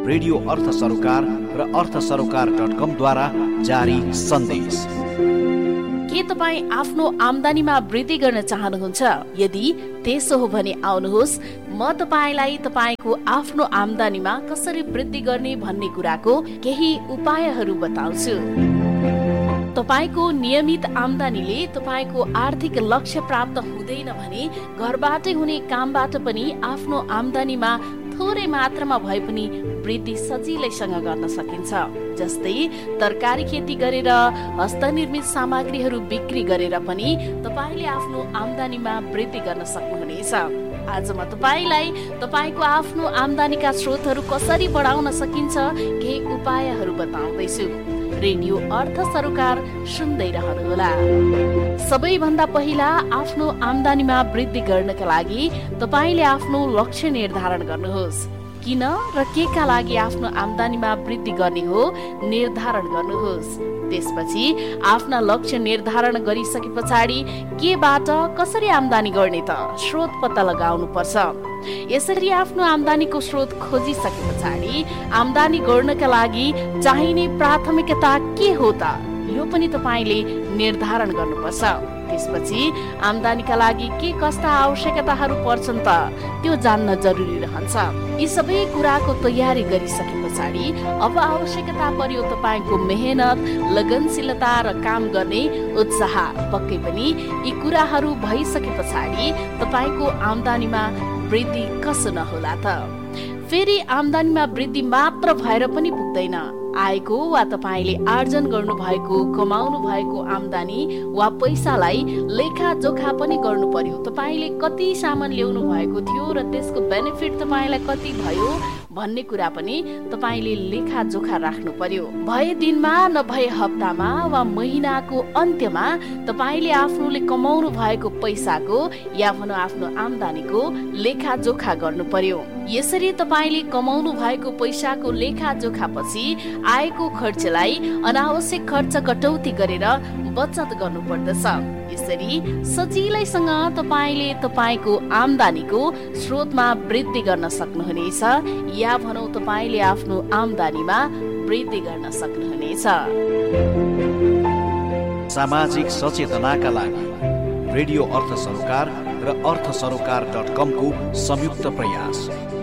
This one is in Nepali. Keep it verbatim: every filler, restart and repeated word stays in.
रेडियो अर्थ सरोकार र अर्थ सरोकार डट कम द्वारा जारी सन्देश। के तपाईँ आफ्नो आम्दानीमा वृद्धि गर्न चाहनुहुन्छ? यदि त्यसो हो भने आउनुहोस्, म तपाईँलाई तपाईँको आफ्नो आम्दानीमा कसरी वृद्धि गर्ने भन्ने कुराको केही उपायहरू बताउँछु। तपाईको नियमित आम्दानीले तपाईको आर्थिक लक्ष्य प्राप्त हुँदैन भने घरबाटै हुने कामबाट पनि आफ्नो आम्दानीमा थोरै मात्रामा भए पनि वृद्धि सजिलैसँग गर्न सकिन्छ। जस्तै तरकारी खेती गरेर हस्तनिर्मित सामग्रीहरू बिक्री गरेर पनि तपाईले आफ्नो आम्दानीमा वृद्धि गर्न सक्नुहुनेछ। आज म तपाईलाई तपाईको आफ्नो आम्दानीका स्रोतहरू कसरी बढाउन सकिन्छ केही उपायहरू बताउँदैछु। रेडियो अर्थ सरोकार सुन्दै रहनुहोला। सबैभन्दा पहिला आफ्नो आम्दानीमा वृद्धि गर्नका लागि तपाईले आफ्नो लक्ष्य निर्धारण गर्नुहोस्। किन र के का लागि आफ्नो आम्दानीमा वृद्धि गर्ने हो निर्धारण गर्नुहोस्। त्यसपछि आफ्ना लक्ष्य निर्धारण गरिसके पछाडि केबाट कसरी आम्दानी गर्ने त स्रोत पत्ता लगाउनु पर्छ। यसरी आफ्नो आम्दानीको स्रोत खोजिसके पछाडि आम्दानी गर्नका लागि चाहिने प्राथमिकता के हो त यो पनि तपाईले निर्धारण गर्नुपर्छ। त्यसपछि आम्दानीका लागि के कस्ता आवश्यकताहरू पर्छन् त त्यो जान्न जरुरी रहन्छ। यी सबै कुराको तयारी गरिसके पछाडि अब आवश्यकता पर्यो तपाईको मेहनत, लगनशीलता र काम गर्ने उत्साह। पक्कै पनि यी कुराहरू भइसके पछाडि तपाईको आम्दानीमा वृद्धि कसो नहोला त। फेरि आम्दानीमा वृद्धि मात्र भएर पनि पुग्दैन। आएको वा तपाईले आर्जन गर्नु भएको कमाउनु भएको आम्दानी वा पैसालाई लेखाजोखा पनि गर्नु पर्यो। तपाईले कति सामान ल्याउनु भएको थियो र त्यसको बेनिफिट तपाईलाई कति भयो भन्ने कुरा पनि तपाईले लेखाजोखा राख्नु पर्यो। भए दिनमा नभए हप्तामा वा महिनाको अन्त्यमा तपाईले आफ्नोले कमाउनु भएको पैसाको या भनौँ आफ्नो आम्दानीको लेखाजोखा गर्नु पर्यो। यसरी तपाईले कमाउनु भएको पैसाको लेखाजोखा पछि आएको खर्चलाई अनावश्यक खर्च कटौती गरेर बचत गर्नु पर्दछ। यसरी सजिलैसँग तपाईले तपाईको आम्दानीको स्रोतमा वृद्धि गर्न सक्नुहुनेछ या भनौँ तपाईले आफ्नो आम्दानीमा वृद्धि गर्न सक्नुहुनेछ। सामाजिक सचेतनाका लागि रेडियो अर्थ सरोकार र अर्थ सरोकार डट कम को संयुक्त प्रयास।